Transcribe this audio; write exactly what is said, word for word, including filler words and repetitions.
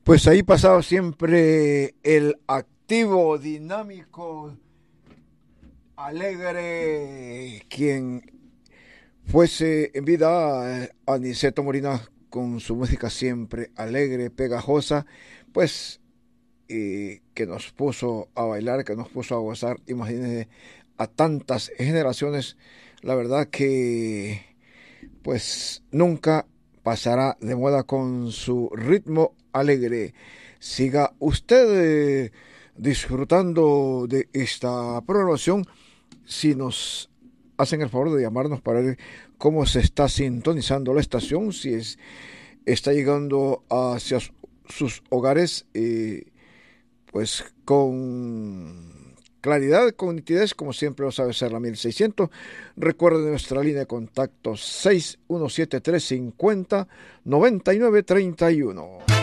Pues ahí pasaba siempre el activo, dinámico, alegre, quien fuese en vida, eh, Aniceto Molina, con su música siempre alegre, pegajosa, pues eh, que nos puso a bailar, que nos puso a gozar. Imagínense, a tantas generaciones, la verdad que pues nunca pasará de moda con su ritmo alegre. Siga usted eh, disfrutando de esta programación si nos hacen el favor de llamarnos para ver cómo se está sintonizando la estación, si es, está llegando hacia sus hogares, eh, pues con claridad, con nitidez, como siempre lo sabe ser la mil seiscientos. Recuerde nuestra línea de contacto seis uno siete tres cinco cero nueve nueve tres uno.